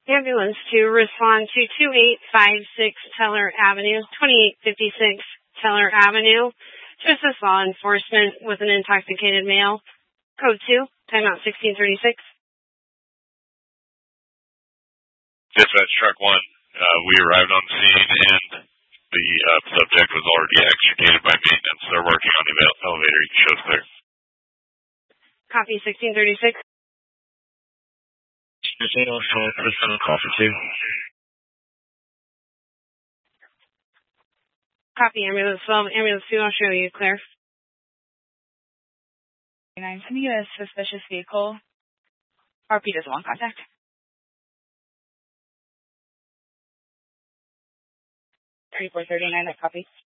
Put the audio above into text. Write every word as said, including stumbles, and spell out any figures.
Ambulance to respond to two eight five six Teller Avenue, twenty-eight fifty-six Teller Avenue, to assist law enforcement with an intoxicated male. Code two, timeout sixteen thirty-six. Dispatch truck one, uh, we arrived on the scene and the uh, subject was already extricated by maintenance. They're working on the elevator. You can show us clear. Copy sixteen thirty-six. Copy two. Copy ambulance twelve, ambulance two, I'll show you clear. nine, sending you a suspicious vehicle. R P doesn't want contact. thirty-four thirty-nine, that copy.